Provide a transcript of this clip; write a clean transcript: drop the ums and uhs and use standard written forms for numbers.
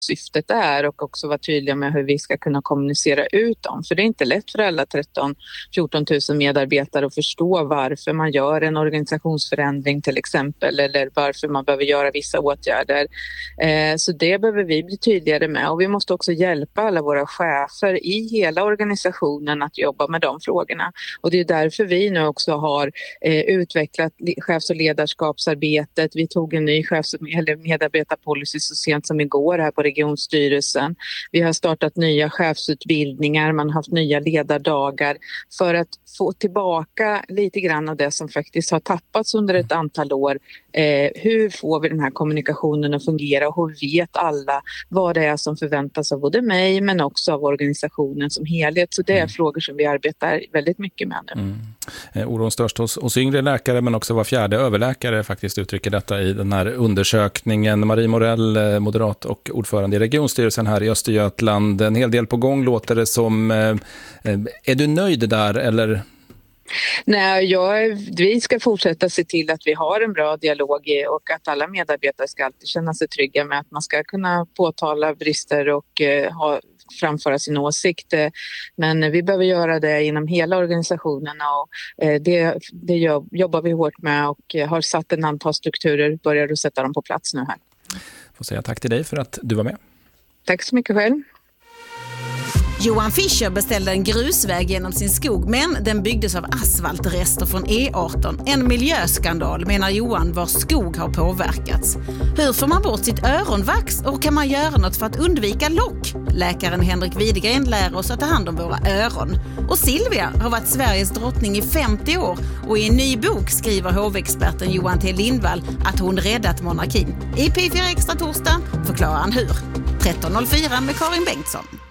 syftet är och också vara tydliga med hur vi ska kunna kommunicera ut dem. För det är inte lätt för alla 14 000 medarbetare att förstå varför man gör en organisationsförändring till exempel, eller varför man behöver göra vissa åtgärder. Så det behöver vi bli tydligare med, och vi måste också hjälpa alla våra chefer i hela organisationen att jobba med de frågorna. Och det är därför vi nu också har utvecklat chefs- och ledarskapsarbetet. Vi tog en ny medarbetarpolicy så sent som igår här på regionstyrelsen. Vi har startat nya chefsutbildningar, man har haft nya ledardagar för att få tillbaka lite grann av det som faktiskt har tappats under ett antal år. Hur får vi den här kommunikationen att fungera, och hur vet alla vad det är som förväntas av både mig men också av organisationen som helhet. Så det är frågor som vi arbetar väldigt mycket med nu. Oron störst hos yngre läkare, men också var fjärde överläkare faktiskt uttrycker detta i den här undersökningen. Marie Morell, moderat och ordförande i regionstyrelsen här i Östergötland. En hel del på gång låter det som. Är du nöjd där eller? Nej, vi ska fortsätta se till att vi har en bra dialog och att alla medarbetare ska alltid känna sig trygga med att man ska kunna påtala brister och framföra sin åsikt. Men vi behöver göra det inom hela organisationen, och det jobbar vi hårt med och har satt en antal strukturer, börjar att sätta dem på plats nu här. Får säga tack till dig för att du var med. Tack så mycket själv. Johan Fischer beställde en grusväg genom sin skog, men den byggdes av asfaltrester från E18. En miljöskandal, menar Johan, vars skog har påverkats. Hur får man bort sitt öronvax och kan man göra något för att undvika lock? Läkaren Henrik Widegren lär oss att ta hand om våra öron. Och Silvia har varit Sveriges drottning i 50 år och i en ny bok skriver hovexperten Johan T. Lindvall att hon räddat monarkin. I P4 Extra torsdag förklarar han hur. 13.04 med Karin Bengtsson.